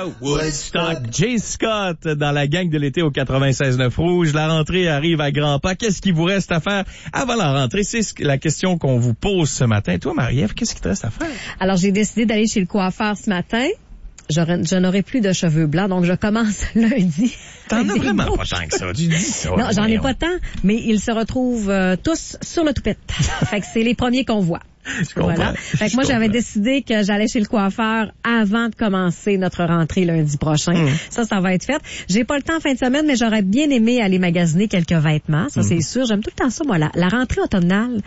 Woodstock. Jay Scott dans la gang de l'été au 96.9 Rouge. La rentrée arrive à grands pas. Qu'est-ce qu'il vous reste à faire avant la rentrée? C'est la question qu'on vous pose ce matin. Toi, Marie-Ève, qu'est-ce qu'il te reste à faire? Alors, j'ai décidé d'aller chez le coiffeur ce matin. Je n'aurai plus de cheveux blancs, donc je commence lundi. T'en as vraiment pas tant que ça. Tu dis ça. Non, j'en ai pas tant, mais ils se retrouvent tous sur le toupette. Fait que c'est les premiers qu'on voit. Voilà. Fait que moi, j'avais décidé que j'allais chez le coiffeur avant de commencer notre rentrée lundi prochain. Ça va être fait. J'ai pas le temps en fin de semaine, mais j'aurais bien aimé aller magasiner quelques vêtements. Ça, c'est sûr. J'aime tout le temps ça, moi. La rentrée automnale,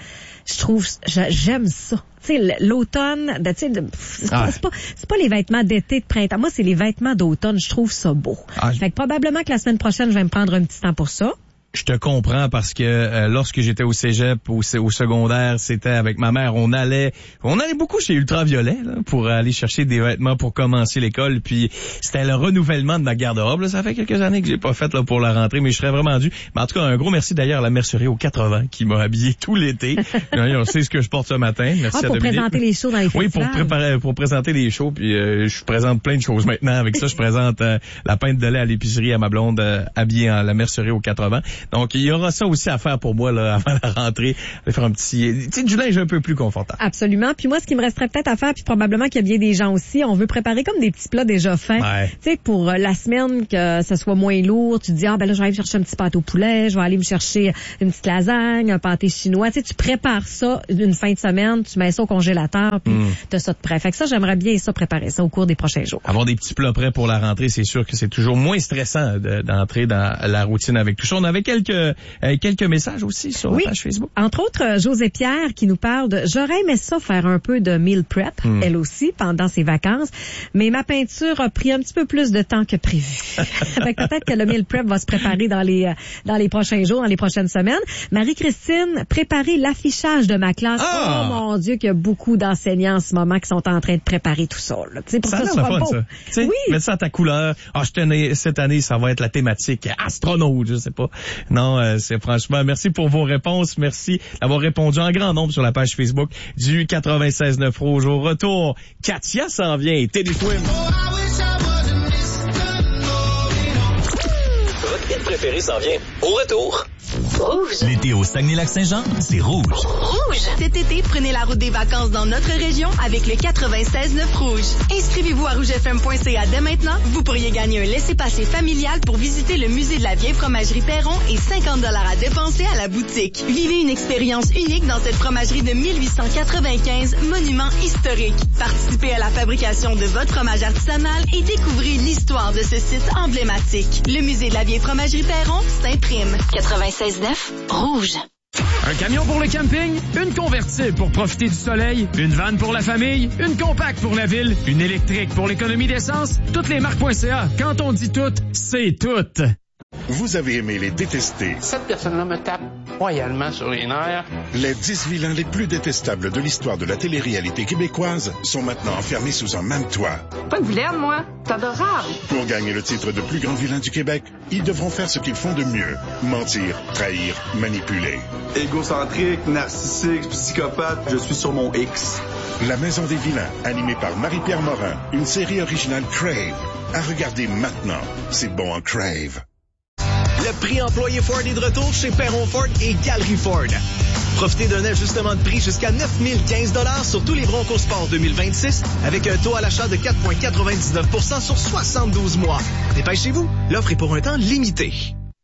j'aime ça. Tu sais, l'automne, c'est pas les vêtements d'été, de printemps. Moi, c'est les vêtements d'automne. Je trouve ça beau. Fait que probablement que la semaine prochaine, je vais me prendre un petit temps pour ça. Je te comprends parce que lorsque j'étais au cégep, au secondaire, c'était avec ma mère, on allait beaucoup chez Ultraviolet là, pour aller chercher des vêtements pour commencer l'école. Puis c'était le renouvellement de ma garde-robe. Là. Ça fait quelques années que j'ai pas fait là pour la rentrée, mais je serais vraiment dû. Mais en tout cas, un gros merci d'ailleurs à la mercerie au 80 qui m'a habillé tout l'été. On sait ce que je porte ce matin. Merci à pour Dominique. Présenter les shows dans les festivals. Oui, pour présenter les shows. Puis je présente plein de choses maintenant. Avec ça, je présente la pinte de lait à l'épicerie à ma blonde habillée en la mercerie au 80. Donc, il y aura ça aussi à faire pour moi là avant la rentrée. Je vais faire un petit du linge un peu plus confortable. Absolument. Puis moi, ce qui me resterait peut-être à faire, puis probablement qu'il y a bien des gens aussi, on veut préparer comme des petits plats déjà faits. Ouais. Tu sais, pour la semaine, que ça soit moins lourd. Tu te dis, là, je vais aller me chercher un petit pâté au poulet, je vais aller me chercher une petite lasagne, un pâté chinois. Tu sais, tu prépares ça une fin de semaine, tu mets ça au congélateur, puis t'as ça de prêt. Fait que ça, j'aimerais bien préparer ça au cours des prochains jours. Avoir des petits plats prêts pour la rentrée, c'est sûr que c'est toujours moins stressant d'entrer dans la routine avec tout ça. On avait quelques messages aussi sur la page Facebook. Entre autres, José Pierre qui nous parle de « J'aurais aimé ça faire un peu de meal prep, elle aussi, pendant ses vacances, mais ma peinture a pris un petit peu plus de temps que prévu. » Fait que peut-être que le meal prep va se préparer dans les prochains jours, dans les prochaines semaines. Marie-Christine, préparer l'affichage de ma classe. Oh mon Dieu, qu'il y a beaucoup d'enseignants en ce moment qui sont en train de préparer tout ça. Là. Pour ça que ça soit fun, beau. Ça. Oui. Mettre ça à ta couleur. Cette année, ça va être la thématique astronaute, je sais pas. Non, c'est franchement, merci pour vos réponses. Merci d'avoir répondu en grand nombre sur la page Facebook du 96.9 Rouge. Au retour, Katia s'en vient. Teddy Swim. Votre hit préféré s'en vient. Au retour. Rouge. L'été au Saguenay-Lac-Saint-Jean, c'est rouge. Rouge. Cet été, prenez la route des vacances dans notre région avec le 96.9 Rouge. Inscrivez-vous à rougefm.ca dès maintenant. Vous pourriez gagner un laissez-passer familial pour visiter le musée de la vieille fromagerie Perron et 50$ à dépenser à la boutique. Vivez une expérience unique dans cette fromagerie de 1895, monument historique. Participez à la fabrication de votre fromage artisanal et découvrez l'histoire de ce site emblématique. Le musée de la vieille fromagerie Perron s'imprime. 96.9 Rouge. Un camion pour le camping, une convertible pour profiter du soleil, une vanne pour la famille, une compacte pour la ville, une électrique pour l'économie d'essence. Toutes les marques.ca, quand on dit tout, c'est tout. Vous avez aimé les détester. Cette personne-là me tape royalement sur les nerfs. Les 10 vilains les plus détestables de l'histoire de la télé-réalité québécoise sont maintenant enfermés sous un même toit. Pas de vilaine, moi. C'est adorable. Pour gagner le titre de plus grand vilain du Québec, ils devront faire ce qu'ils font de mieux. Mentir, trahir, manipuler. Égocentrique, narcissique, psychopathe, je suis sur mon X. La Maison des vilains, animée par Marie-Pierre Morin, une série originale Crave. À regarder maintenant. C'est bon en Crave. Le prix employé Ford est de retour chez Perron Ford et Galerie Ford. Profitez d'un ajustement de prix jusqu'à 9 015 sur tous les Bronco Sport 2026 avec un taux à l'achat de 4,99 sur 72 mois. Dépêchez-vous, l'offre est pour un temps limité.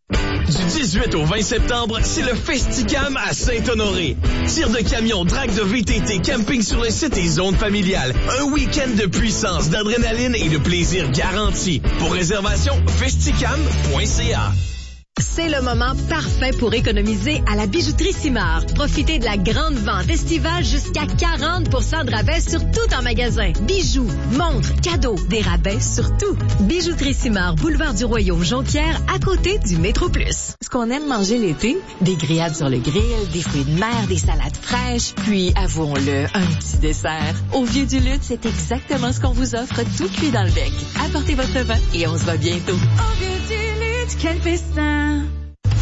Du 18 au 20 septembre, c'est le Festicam à Saint-Honoré. Tir de camion, drague de VTT, camping sur le site et zone familiale. Un week-end de puissance, d'adrénaline et de plaisir garanti. Pour réservation, festicam.ca. C'est le moment parfait pour économiser à la bijouterie Simard. Profitez de la grande vente estivale jusqu'à 40% de rabais sur tout en magasin. Bijoux, montres, cadeaux, des rabais sur tout. Bijouterie Simard, boulevard du Royaume, Jonquière, à côté du Métro Plus. Ce qu'on aime manger l'été, des grillades sur le grill, des fruits de mer, des salades fraîches, puis, avouons-le, un petit dessert. Au Vieux du Lutte, c'est exactement ce qu'on vous offre, tout cuit dans le bec. Apportez votre vin et on se voit bientôt. Au Vieux du Lutte, quel festin!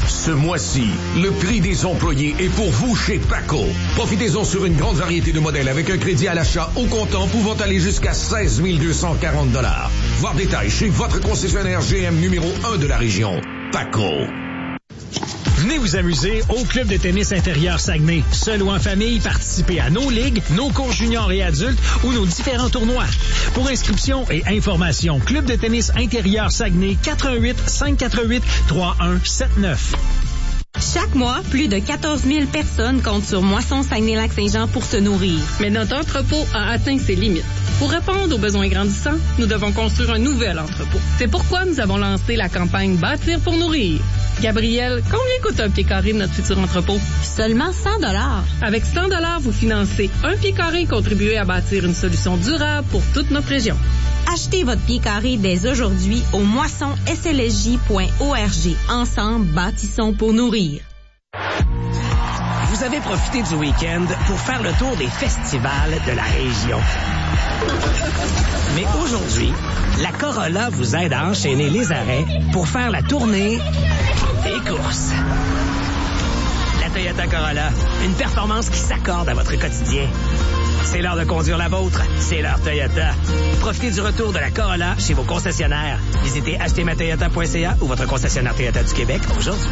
Ce mois-ci, le prix des employés est pour vous chez PACO. Profitez-en sur une grande variété de modèles avec un crédit à l'achat au comptant pouvant aller jusqu'à 16 240 $. Voir détails chez votre concessionnaire GM numéro 1 de la région. PACO. Venez vous amuser au Club de tennis intérieur Saguenay. Seul ou en famille, participez à nos ligues, nos cours juniors et adultes ou nos différents tournois. Pour inscription et information, Club de tennis intérieur Saguenay, 88 548 3179. Chaque mois, plus de 14 000 personnes comptent sur Moisson Saguenay-Lac-Saint-Jean pour se nourrir. Mais notre entrepôt a atteint ses limites. Pour répondre aux besoins grandissants, nous devons construire un nouvel entrepôt. C'est pourquoi nous avons lancé la campagne Bâtir pour nourrir. Gabriel, combien coûte un pied carré de notre futur entrepôt? Seulement 100 $. Avec 100 $, vous financez un pied carré et contribuez à bâtir une solution durable pour toute notre région. Achetez votre pied carré dès aujourd'hui au moissonslj.org. Ensemble, bâtissons pour nourrir. Vous avez profité du week-end pour faire le tour des festivals de la région. Mais aujourd'hui, la Corolla vous aide à enchaîner les arrêts pour faire la tournée des courses. La Toyota Corolla, une performance qui s'accorde à votre quotidien. C'est l'heure de conduire la vôtre. C'est l'heure Toyota. Profitez du retour de la Corolla chez vos concessionnaires. Visitez achetermatoyota.ca ou votre concessionnaire Toyota du Québec aujourd'hui.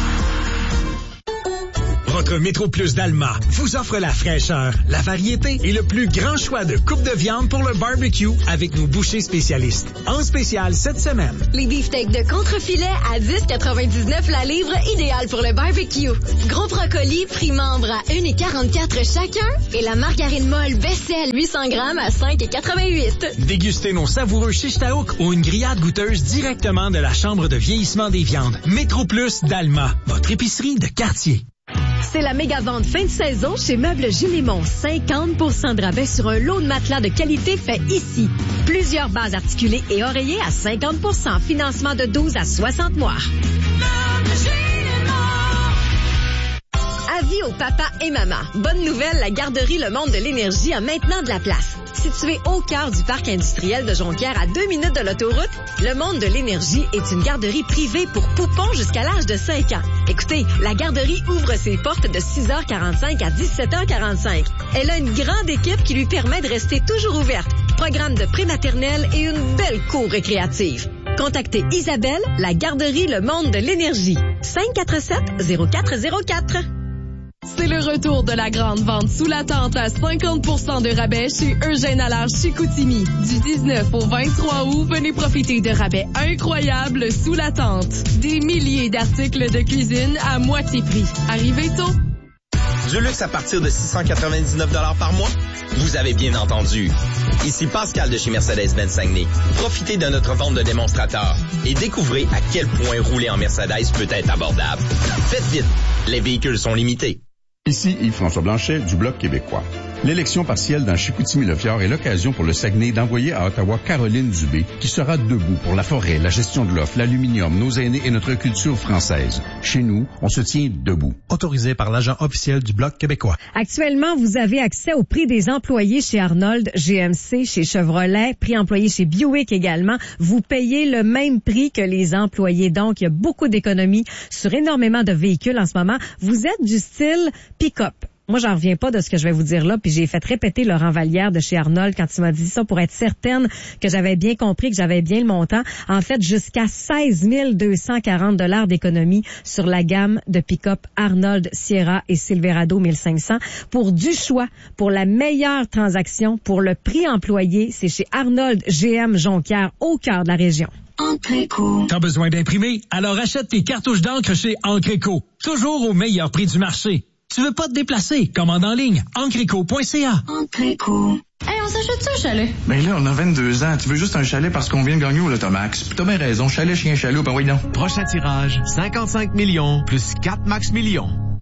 Votre Métro Plus d'Alma vous offre la fraîcheur, la variété et le plus grand choix de coupes de viande pour le barbecue avec nos bouchers spécialistes. En spécial cette semaine. Les beefsteaks de contrefilet à 10,99 la livre, idéal pour le barbecue. Gros brocoli, prix membre à 1,44 chacun. Et la margarine molle vaisselle 800 grammes à 5,88. Dégustez nos savoureux shish taouk ou une grillade goûteuse directement de la chambre de vieillissement des viandes. Métro Plus d'Alma, votre épicerie de quartier. C'est la méga vente fin de saison chez Meubles Gilles-Lémont. 50% de rabais sur un lot de matelas de qualité fait ici. Plusieurs bases articulées et oreillers à 50%. Financement de 12 à 60 mois. Avis aux papas et mamas. Bonne nouvelle, la garderie Le Monde de l'Énergie a maintenant de la place. Située au cœur du parc industriel de Jonquière à 2 minutes de l'autoroute, Le Monde de l'Énergie est une garderie privée pour poupons jusqu'à l'âge de 5 ans. Écoutez, la garderie ouvre ses portes de 6h45 à 17h45. Elle a une grande équipe qui lui permet de rester toujours ouverte. Programme de prématernelle et une belle cour récréative. Contactez Isabelle, la garderie Le Monde de l'Énergie. 547-0404. C'est le retour de la grande vente sous la tente à 50% de rabais chez Eugène Allard Chicoutimi. Du 19 au 23 août, venez profiter de rabais incroyables sous la tente. Des milliers d'articles de cuisine à moitié prix. Arrivez tôt. Du luxe à partir de 699 $ par mois? Vous avez bien entendu. Ici Pascal de chez Mercedes-Benz Saguenay. Profitez de notre vente de démonstrateurs et découvrez à quel point rouler en Mercedes peut être abordable. Faites vite, les véhicules sont limités. Ici Yves-François Blanchet du Bloc québécois. L'élection partielle dans Chicoutimi-Le-Fjord est l'occasion pour le Saguenay d'envoyer à Ottawa Caroline Dubé, qui sera debout pour la forêt, la gestion de l'offre, l'aluminium, nos aînés et notre culture française. Chez nous, on se tient debout. Autorisé par l'agent officiel du Bloc québécois. Actuellement, vous avez accès au prix des employés chez Arnold, GMC, chez Chevrolet, prix employés chez Buick également. Vous payez le même prix que les employés. Donc, il y a beaucoup d'économies sur énormément de véhicules en ce moment. Vous êtes du style pick-up. Moi, j'en reviens pas de ce que je vais vous dire là, puis j'ai fait répéter Laurent Vallière de chez Arnold quand il m'a dit ça pour être certaine que j'avais bien compris, que j'avais bien le montant. En fait, jusqu'à 16 240 $ d'économie sur la gamme de pick-up Arnold, Sierra et Silverado 1500. Pour du choix, pour la meilleure transaction, pour le prix employé, c'est chez Arnold GM Jonquière, au cœur de la région. Encreco. T'as besoin d'imprimer? Alors achète tes cartouches d'encre chez Encreco. Toujours au meilleur prix du marché. Tu veux pas te déplacer? Commande en ligne. Encreco.ca. Encreco. Hey, on s'achète ça, un chalet? Ben là, on a 22 ans. Tu veux juste un chalet parce qu'on vient de gagner au Lotomax. Puis t'as bien raison. Chalet, chien, chaloupe, ben oui, non. Prochain tirage, 55 millions plus 4 max millions.